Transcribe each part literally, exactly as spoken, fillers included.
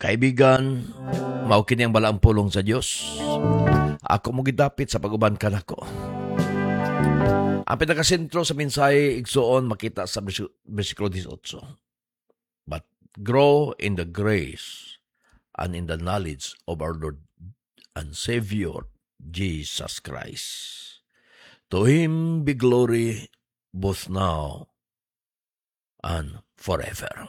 Kaibigan, mao kini ang balaang pulong sa Dios. Ako mo gidapit sa paguban kanako. Ang pinakasentro sa mensahe igsuon makita sa bersikulo eighteen. But grow in the grace and in the knowledge of our Lord and Savior Jesus Christ. To Him be glory both now and forever.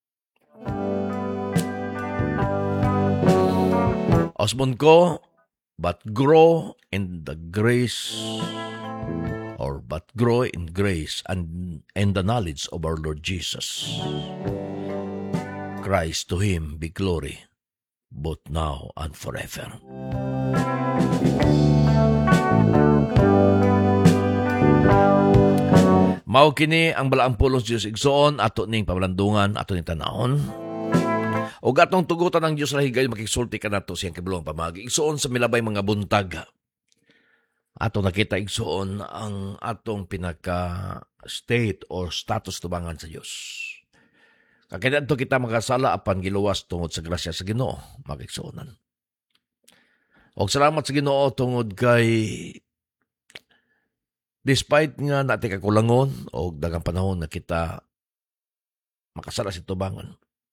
Osmond ko, but grow in the grace, or but grow in grace and in the knowledge of our Lord Jesus Christ. To Him be glory, both now and forever. Mao kini ang balaang pulong sa Diyos igsoon, ato ning pamalandungan, ato ning tanahon. O gatong tugutan ng Diyos na higay, makiksulti ka na to siyang kabilang pamagi. Igsoon sa milabay mga buntag. Ato nakita igsoon ang atong pinaka-state or status tubangan sa Diyos. Kakailan to kita makasala apan giluwas tungod sa grasya sa Ginoo, makiksuonan. O salamat sa Ginoo tungod kay despite nga natin kakulangon o dagang panahon na kita makasala sa tubangan.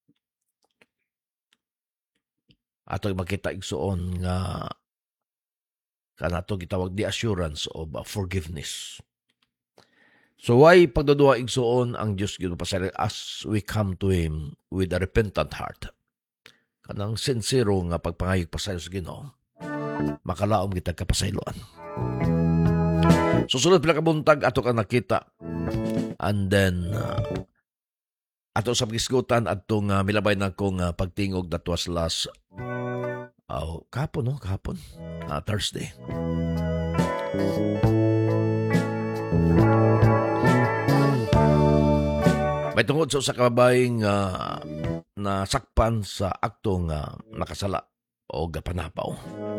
Ato makita igsuon nga kanato gitawag the assurance of uh, forgiveness. So why pagdudua igsuon ang Dios gyud pasaylo as we come to Him with a repentant heart. Kanang sincero nga pagpangayog pasaylo sa Ginoo, makalaom kita kapasayloan. Susunod pila ka buntag ato ka nakita, and then uh, ato sa pagisgutan atong uh, milabay na kong uh, pagtingog that was last Oh, kahapon, no? Kahapon. Uh, Thursday. May tungod sa usa ka babaeng uh, nasakpan sa aktong uh, nakasala o gapanapaw.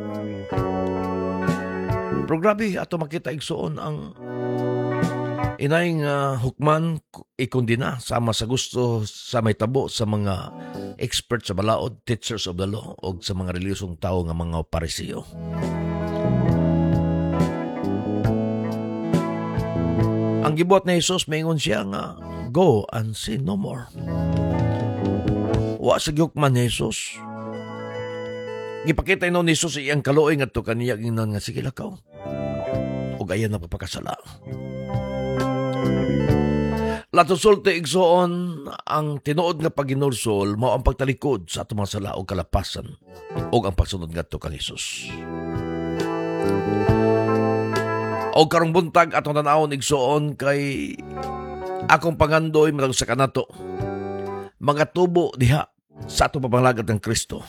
Pero grabe, ato makita igsuon ang inayng uh, hukman ikundina sama sa gusto sa may tabo sa mga experts sa balaod, teachers of the law, o sa mga reliyosong tao nga mga parisiyo. Ang gibuhat na Jesus, maingon siya nga, go and sin no more. Wa sa gihukman ni Jesus. Gipakita ino ni Jesus iyang kaluoy nga to kaniya ginan nga sige lakaw. O ayan na papakasala. Lato sulti igsoon ang tinuod nga paginursol mao ang pagtalikod sa atong mga sala o kalapasan o ang pagsunod ngadto kang Hesus. O karong buntag atong tan-awon igsoon kay akong pangandoy matag sa kanato mga tubo diha sa atong pamanglagat ng Kristo.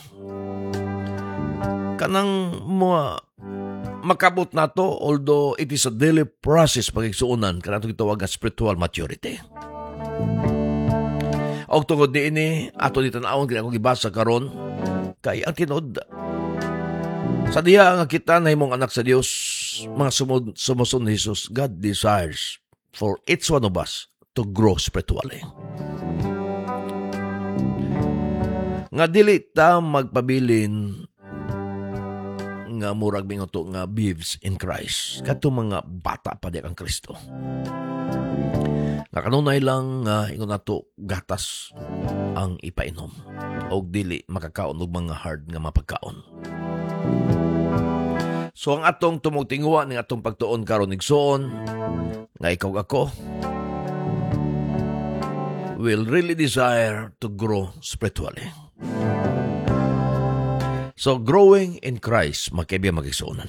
Kanang mga makabot na to, although it is a daily process pag-igsuunan, kanato gitawag nga spiritual maturity. O tungod di ini, ato ni tanawon, kaya akong ibasa karon kay ang tinod. Sa diya nga kita na himong anak sa Dios, mga sumud, sumusun ni Jesus, God desires for each one of us to grow spiritually. Nga dili ta magpabilin nga murag mingoto nga babes in Christ. Kato mga bata pa di kang Kristo. Nakanunay lang nga uh, ingon nato gatas ang ipainom. Og dili makakaon og mga hard nga mapagkaon. So ang atong tumugtingwa ning atong pagtuon karon igsoon nga ikaw ako will really desire to grow spiritually. So, growing in Christ, magkaibigan mag-igsuunan.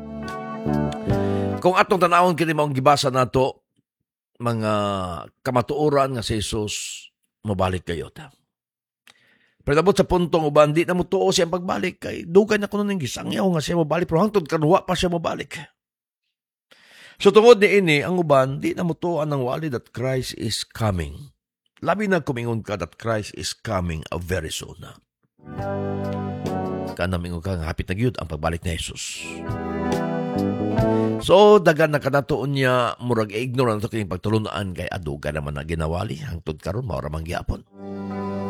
Kung atong tanawon kini maong gibasa nato, mga kamatuoran nga si Jesus, mabalik kayo ta. Pero nabot sa puntong uban, di na mo tuo siyang pagbalik. Kay dugay na kuno ning gisangyaw nga siya mabalik, pero hangtod kanuwa pa siya mabalik. So, tungod ni ini, ang uban, di na mo tuoan ng wali that Christ is coming. Labi na kumingon ka that Christ is coming a very soon na. Kanaming ka nga hapit na gyud ang pagbalik ni Jesus. So, dagan na kanatuon niya, murag ignorant ito kayong pagtulunaan kay aduga naman na ginawali, hangtod karon mao ra man gyapon.